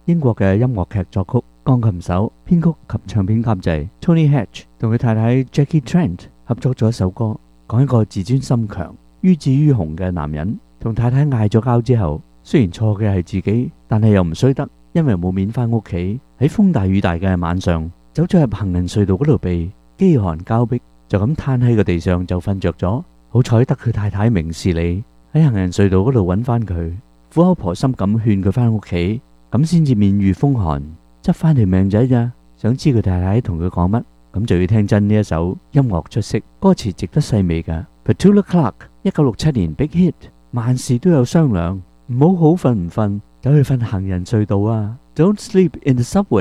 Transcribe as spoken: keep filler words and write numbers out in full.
英國嘅音樂劇作曲、鋼琴手、編曲及唱片監製 Tony Hatch 同佢太太 Jackie Trent 合作咗一首歌，講一個自尊心強、於志於雄嘅男人同太太嗌咗交之後，雖然錯嘅係自己，但係又唔衰得，因為冇面返屋企，喺風大雨大嘅晚上，走咗入行人隧道嗰度避飢寒交迫，就咁攤喺個地上就瞓着咗。好彩得佢太太明事理，喺行人隧道嗰度揾翻佢，苦口婆心咁勸佢翻屋企，咁先至免遇風寒，執翻條命仔咋。想知佢太太同佢講乜，咁就要聽真呢一首音樂出色，歌詞值得細味㗎。Petula Clark 一九六七年 Big Hit， 萬事都有商量，唔好好瞓唔瞓，走去瞓行人隧道啊 ！Don't sleep in the subway。